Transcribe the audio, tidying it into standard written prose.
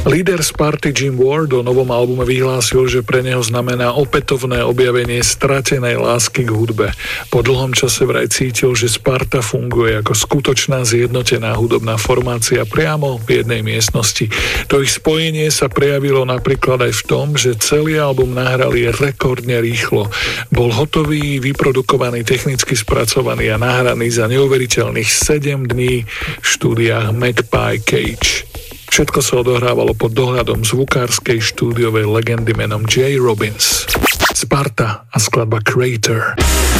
Líder Sparty Jim Ward o novom albume vyhlásil, že pre neho znamená opätovné objavenie stratenej lásky k hudbe. Po dlhom čase vraj cítil, že Sparta funguje ako skutočná zjednotená hudobná formácia priamo v jednej miestnosti. To ich spojenie sa prejavilo napríklad aj v tom, že celý album nahrali rekordne rýchlo. Bol hotový, vyprodukovaný, technicky spracovaný a nahraný za neuveriteľných 7 dní v štúdiách Magpie Cage. Všetko sa odohrávalo pod dohľadom zvukárskej štúdiovej legendy menom J. Robbins. Sparta a skladba Crater.